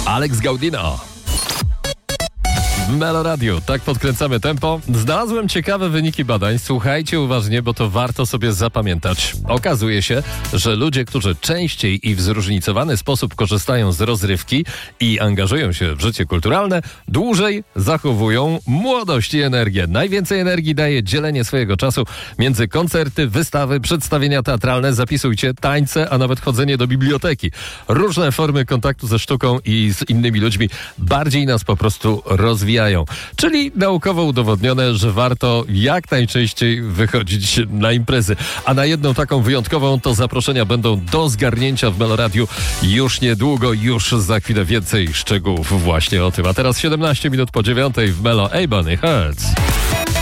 Alex Gaudino. W Melo Radio, tak podkręcamy tempo. Znalazłem ciekawe wyniki badań. Słuchajcie uważnie, bo to warto sobie zapamiętać. Okazuje się, że ludzie, którzy częściej i w zróżnicowany sposób korzystają z rozrywki i angażują się w życie kulturalne, dłużej zachowują młodość i energię. Najwięcej energii daje dzielenie swojego czasu między koncerty, wystawy, przedstawienia teatralne, zapisujcie, tańce, a nawet chodzenie do biblioteki. Różne formy kontaktu ze sztuką i z innymi ludźmi bardziej nas po prostu rozwijają. Czyli naukowo udowodnione, że warto jak najczęściej wychodzić na imprezy. A na jedną taką wyjątkową to zaproszenia będą do zgarnięcia w Melo Radiu już niedługo, już za chwilę więcej szczegółów właśnie o tym. A teraz 17 minut po 9 w Melo, Bunny Hurts.